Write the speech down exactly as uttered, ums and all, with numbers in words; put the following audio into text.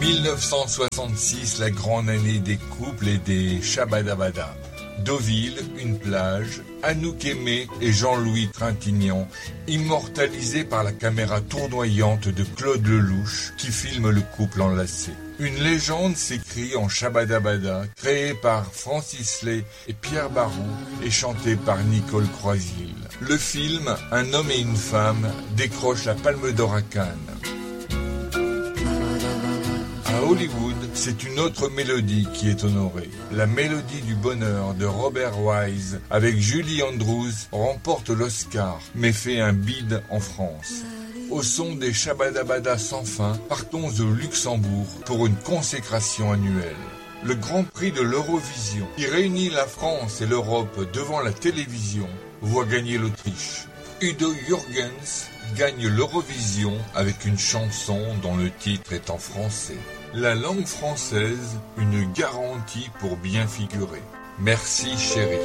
mille neuf cent soixante-six, la grande année des couples et des Shabada-Bada. Deauville, une plage, Anouk Aimé et Jean-Louis Trintignant, immortalisés par la caméra tournoyante de Claude Lelouch qui filme le couple enlacé. Une légende s'écrit en Shabada-Bada, créée par Francis Lay et Pierre Barou et chantée par Nicole Croisille. Le film, Un homme et une femme, décroche la Palme d'Or à Cannes. À Hollywood, c'est une autre mélodie qui est honorée. La mélodie du bonheur de Robert Wise avec Julie Andrews remporte l'Oscar, mais fait un bide en France. Au son des Shabada-Bada sans fin, partons au Luxembourg pour une consécration annuelle. Le Grand Prix de l'Eurovision, qui réunit la France et l'Europe devant la télévision, voit gagner l'Autriche. Udo Jürgens gagne l'Eurovision avec une chanson dont le titre est en français. La langue française, une garantie pour bien figurer. Merci chérie.